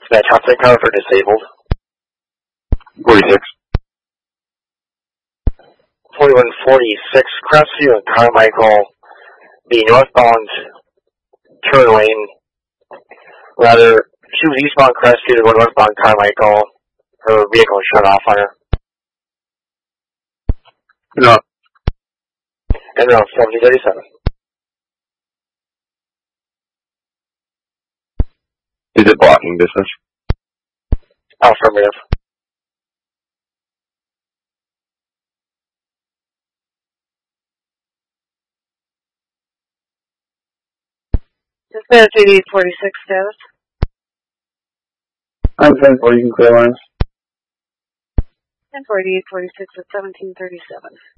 Dispatch outside car for disabled. 46. 4146, Crestview and Carmichael, the northbound turn lane. Rather, she was eastbound Crestview to go northbound Carmichael. Her vehicle shut off on her. No. And around 7037. Is it blocking distance? Affirmative. Dispatch 8846 status. I'm 10-4, you can clear lines. 10-4, 8846 at 1737.